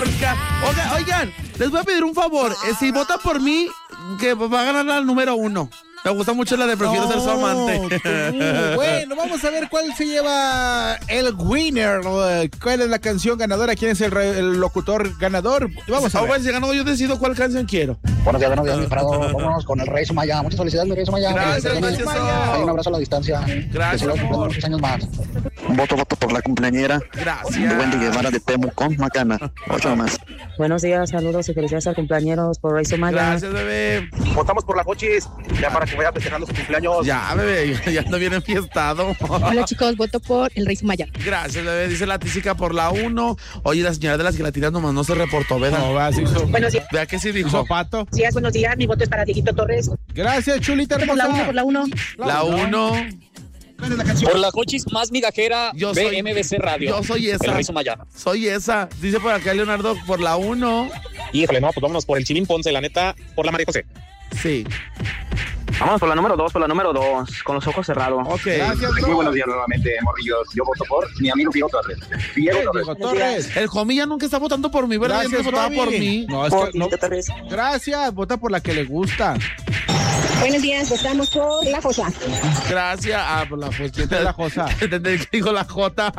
República. Oigan, les voy a pedir un favor. Si votan por mí, que va a ganar la número 1. Me gusta mucho la de prefiero ser su amante. Bueno, vamos a ver cuál se lleva el winner. ¿Cuál es la canción ganadora? ¿Quién es el locutor ganador? Vamos a ver. Bueno, si ganó, yo decido cuál canción quiero. Buenos días, mi Prado. Vámonos con el Rey Sumaya. Muchas felicidades, mi Rey Sumaya. Gracias. Hay un abrazo a la distancia. Gracias. Que sigas muchos años más. Voto por la cumpleañera. Gracias. Wendy Guevara de Temuco, Macana. 8 más. Buenos días, saludos y felicidades a compañeros por Rey Sumaya. Gracias, bebé. Votamos por la Jochis, ya para que vaya festejando su cumpleaños. Ya, bebé, ya ando bien enfiestado. Hola, chicos, voto por el Rey Sumaya. Gracias, bebé. Dice la tísica por la 1. Oye, la señora de las gelatinas nomás no se reportó, ¿verdad? No, va, sí hizo. Buenos días. Vea que sí dijo. Pato. Buenos días, mi voto es para Dieguito Torres. Gracias, chulita hermosa. Por la 1. La 1. Por la Jochis más migajera Yo de soy- MBC Radio. Yo soy esa. El Rey Sumaya. Soy esa. Dice por acá Leonardo por la 1. Híjole, no, pues vámonos por el Chilín Ponce, la neta, por la María José. Sí. Vamos por la número 2, con los ojos cerrados. Ok. Gracias, Muy buenos días nuevamente, morrillos. Yo voto por mi amigo Diego Torres. Diego Torres. El homie ya nunca está votando por mí, ¿verdad? Gracias, Ya no votaba por Fabi. mí. No, es que no. Gracias, vota por la que le gusta. Buenos días, votamos por la Josa. Gracias. Ah, por la Josa. ¿Quién es la Josa? Entendí que dijo la J.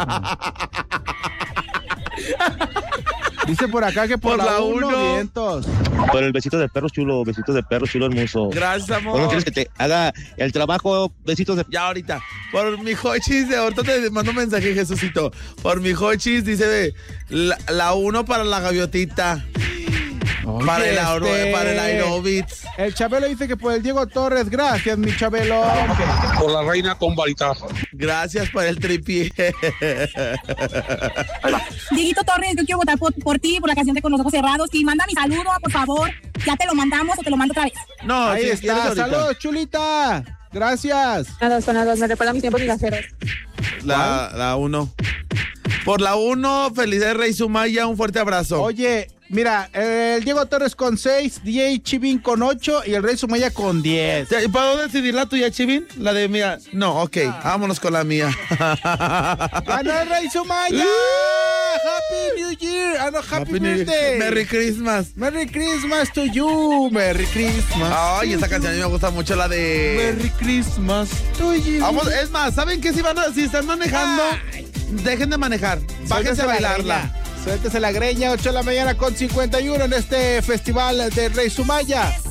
Dice por acá que por la 1, vientos. Por el besito de perro chulo hermoso. Gracias, amor. ¿Cómo quieres que te haga el trabajo? Besitos de... Ya ahorita. Por mi Jochis, ahorita te mando un mensaje, Jesucito. Por mi Jochis, dice la 1 para la gaviotita. Oye, Para el aerobits. El Chabelo dice que por el Diego Torres. Gracias, mi Chabelo. Por la reina con varita. Gracias por el tripié. Dieguito Torres, yo quiero votar por ti, por la canción de Con los ojos cerrados. Y manda mi saludo, por favor. Ya te lo mandamos o te lo mando otra vez. No, Ahí sí, está. ¿quieres ahorita? Saludos, chulita. Gracias. Me recuerda mis tiempos migajeros. La 1. Por la 1, felicidades Rey Sumaya, un fuerte abrazo. Oye, mira, el Diego Torres con 6, DJ Chivin con 8 y el Rey Sumaya con 10. ¿Puedo decidir la tuya, Chivin? La de mía. No, ok, vámonos con la mía. ¡Ganó el Rey Sumaya! ¡Happy New Year! ¡Happy birthday! Merry Christmas. ¡Merry Christmas to you! ¡Merry Christmas! Ay, esa canción a mí me gusta mucho, la de... ¡Merry Christmas to you! Vamos, es más, ¿saben qué? Si están manejando, dejen de manejar. Bájense a bailarla. Suéltese la greña, 8 de la mañana con 51 en este festival de Rey Sumaya.